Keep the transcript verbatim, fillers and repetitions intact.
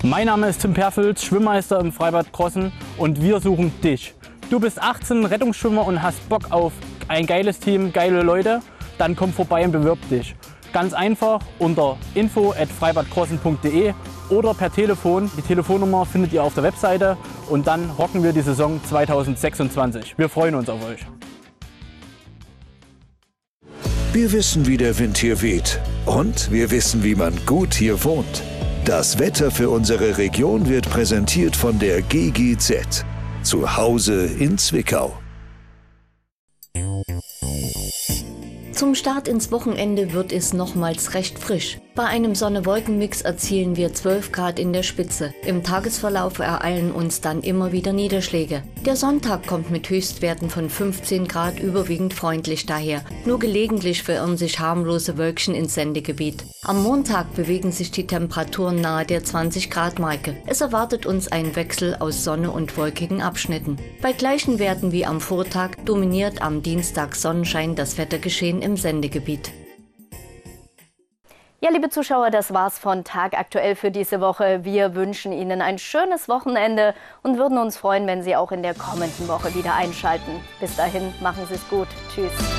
Mein Name ist Tim Perfels, Schwimmmeister im Freibad Krossen und wir suchen dich. Du bist achtzehn, Rettungsschwimmer und hast Bock auf ein geiles Team, geile Leute? Dann komm vorbei und bewirb dich. Ganz einfach unter info at freibadkrossen punkt de oder per Telefon. Die Telefonnummer findet ihr auf der Webseite und dann rocken wir die Saison zweitausendsechsundzwanzig. Wir freuen uns auf euch. Wir wissen, wie der Wind hier weht und wir wissen, wie man gut hier wohnt. Das Wetter für unsere Region wird präsentiert von der G G Z. Zu Hause in Zwickau. Zum Start ins Wochenende wird es nochmals recht frisch. Bei einem Sonne-Wolken-Mix erzielen wir zwölf Grad in der Spitze. Im Tagesverlauf ereilen uns dann immer wieder Niederschläge. Der Sonntag kommt mit Höchstwerten von fünfzehn Grad überwiegend freundlich daher. Nur gelegentlich verirren sich harmlose Wölkchen ins Sendegebiet. Am Montag bewegen sich die Temperaturen nahe der zwanzig Grad Marke. Es erwartet uns ein Wechsel aus Sonne und wolkigen Abschnitten. Bei gleichen Werten wie am Vortag dominiert am Dienstag Sonnenschein das Wettergeschehen im Sendegebiet. Ja, liebe Zuschauer, das war's von Tagaktuell für diese Woche. Wir wünschen Ihnen ein schönes Wochenende und würden uns freuen, wenn Sie auch in der kommenden Woche wieder einschalten. Bis dahin, machen Sie es gut. Tschüss.